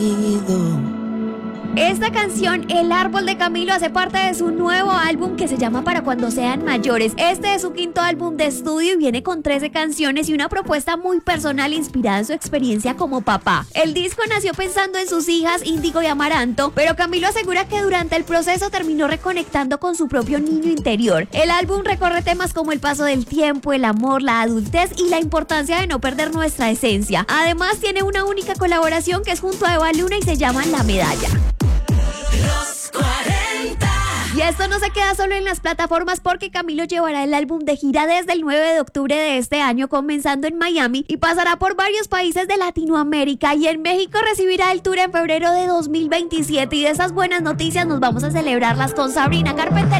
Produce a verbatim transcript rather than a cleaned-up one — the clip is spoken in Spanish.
Esta canción, El Árbol de Camilo, hace parte de su nuevo álbum que se llama Para Cuando Sean Mayores. Este es su quinto álbum de estudio y viene con trece canciones y una propuesta muy personal inspirada en su experiencia como papá. El disco nació pensando en sus hijas Índigo y Amaranto, pero Camilo asegura que durante el proceso terminó reconectando con su propio niño interior. El álbum recorre temas como el paso del tiempo, el amor, la adultez y la importancia de no perder nuestra esencia. Además, tiene una única colaboración que es junto a Eva Luna y se llama La Medalla. Los cuarenta. Y esto no se queda solo en las plataformas porque Camilo llevará el álbum de gira desde el nueve de octubre de este año, comenzando en Miami y pasará por varios países de Latinoamérica, y en México recibirá el tour en febrero de dos mil veintisiete. Y de esas buenas noticias nos vamos a celebrarlas con Sabrina Carpenter.